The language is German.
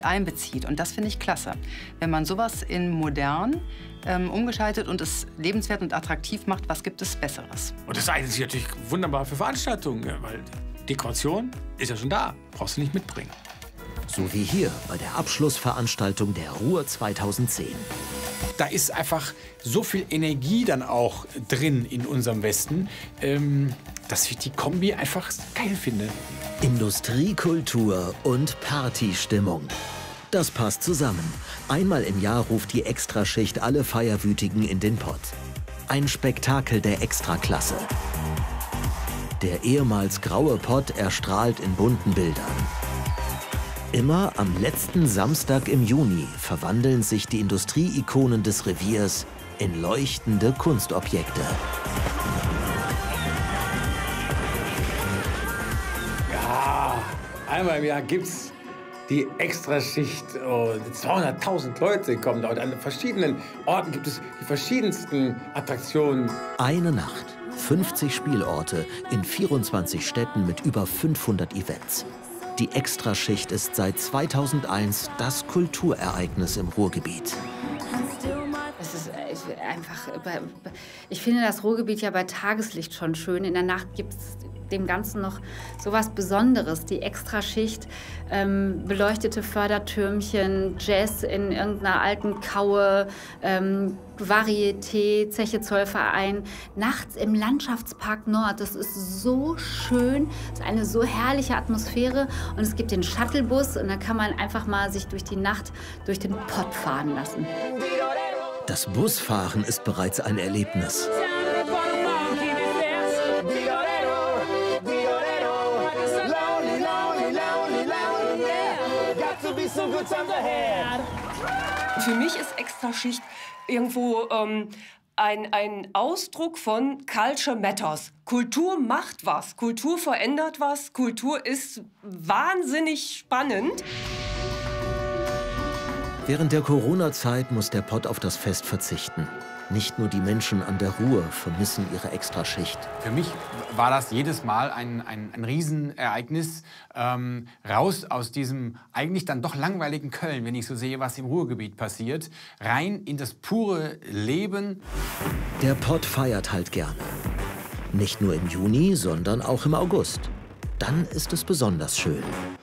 einbezieht. Und das finde ich klasse. Wenn man sowas in modern umgeschaltet und es lebenswert und attraktiv macht, was gibt es Besseres? Und das eignet sich natürlich wunderbar für Veranstaltungen, weil Dekoration ist ja schon da, brauchst du nicht mitbringen. So wie hier bei der Abschlussveranstaltung der Ruhr 2010. Da ist einfach so viel Energie dann auch drin in unserem Westen, dass ich die Kombi einfach geil finde. Industrie, Kultur und Partystimmung. Das passt zusammen. Einmal im Jahr ruft die Extraschicht alle Feierwütigen in den Pott. Ein Spektakel der Extraklasse. Der ehemals graue Pott erstrahlt in bunten Bildern. Immer am letzten Samstag im Juni verwandeln sich die Industrieikonen des Reviers in leuchtende Kunstobjekte. Ja, einmal im Jahr gibt's die Extraschicht. Oh, 200.000 Leute kommen da. Und an verschiedenen Orten gibt es die verschiedensten Attraktionen. Eine Nacht, 50 Spielorte in 24 Städten mit über 500 Events. Die Extraschicht ist seit 2001 das Kulturereignis im Ruhrgebiet. Es ist einfach, ich finde das Ruhrgebiet ja bei Tageslicht schon schön. In der Nacht gibt es dem Ganzen noch so was Besonderes. Die Extraschicht, beleuchtete Fördertürmchen, Jazz in irgendeiner alten Kaue, Varieté, Zeche Zollverein, nachts im Landschaftspark Nord. Das ist so schön, es ist eine so herrliche Atmosphäre und es gibt den Shuttlebus und da kann man einfach mal sich durch die Nacht durch den Pott fahren lassen. Das Busfahren ist bereits ein Erlebnis. Für mich ist Extraschicht irgendwo ein Ausdruck von Culture Matters. Kultur macht was, Kultur verändert was, Kultur ist wahnsinnig spannend. Während der Corona-Zeit muss der Pott auf das Fest verzichten. Nicht nur die Menschen an der Ruhr vermissen ihre Extraschicht. Für mich war das jedes Mal ein Riesenereignis. Raus aus diesem eigentlich dann doch langweiligen Köln, wenn ich so sehe, was im Ruhrgebiet passiert. Rein in das pure Leben. Der Pott feiert halt gerne. Nicht nur im Juni, sondern auch im August. Dann ist es besonders schön.